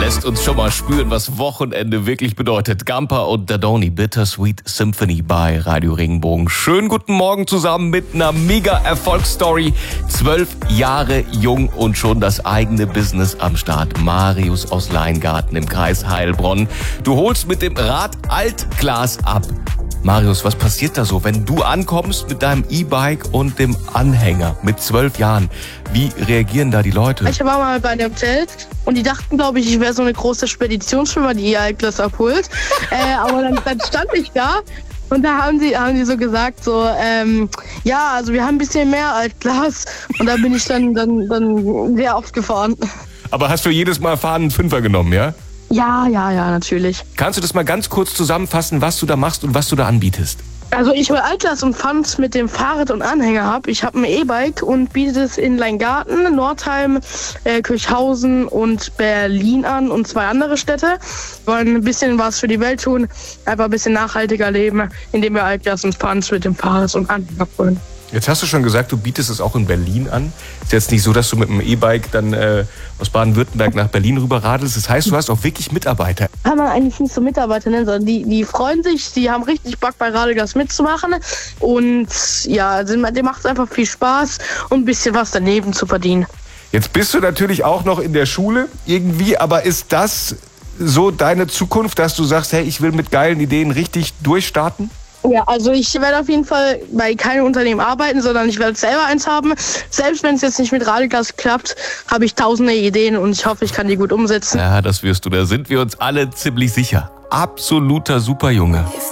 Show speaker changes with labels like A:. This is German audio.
A: lässt uns schon mal spüren, was Wochenende wirklich bedeutet. Gamper und Dadoni, Bittersweet Symphony bei Radio Regenbogen. Schönen guten Morgen zusammen mit einer Mega-Erfolgsstory. 12 Jahre jung und schon das eigene Business am Start. Marius aus Leingarten im Kreis Heilbronn. Du holst mit dem Rad Altglas ab. Marius, was passiert da so, wenn du ankommst mit deinem E-Bike und dem Anhänger mit 12 Jahren? Wie reagieren da die Leute?
B: Ich war mal bei einem Hotel und die dachten, glaube ich wäre so eine große Speditionsfirma, die ihr Altglas abholt. Aber dann stand ich da und da haben die so gesagt, so, ja, also wir haben ein bisschen mehr Altglas. Und da bin ich dann sehr oft gefahren.
A: Aber hast du jedes Mal fahren einen Fünfer genommen, ja?
B: Ja, natürlich.
A: Kannst du das mal ganz kurz zusammenfassen, was du da machst und was du da anbietest?
B: Also ich will Altglas und Pfand mit dem Fahrrad und Anhänger habe. Ich habe ein E-Bike und biete es in Leingarten, Nordheim, Kirchhausen und Berlin an und 2 andere Städte. Wir wollen ein bisschen was für die Welt tun, einfach ein bisschen nachhaltiger leben, indem wir Altglas und Pfand mit dem Fahrrad und Anhänger holen.
A: Jetzt hast du schon gesagt, du bietest es auch in Berlin an. Ist jetzt nicht so, dass du mit dem E-Bike dann aus Baden-Württemberg nach Berlin rüber radelst. Das heißt, du hast auch wirklich Mitarbeiter.
B: Kann man eigentlich nicht so Mitarbeiter nennen, sondern die freuen sich, die haben richtig Bock bei Radiogas mitzumachen. Und ja, dem macht es einfach viel Spaß und ein bisschen was daneben zu verdienen.
A: Jetzt bist du natürlich auch noch in der Schule irgendwie, aber ist das so deine Zukunft, dass du sagst, hey, ich will mit geilen Ideen richtig durchstarten?
B: Ja, also ich werde auf jeden Fall bei keinem Unternehmen arbeiten, sondern ich werde selber eins haben. Selbst wenn es jetzt nicht mit Radiogas klappt, habe ich tausende Ideen und ich hoffe, ich kann die gut umsetzen.
A: Ja, das wirst du. Da sind wir uns alle ziemlich sicher. Absoluter Superjunge.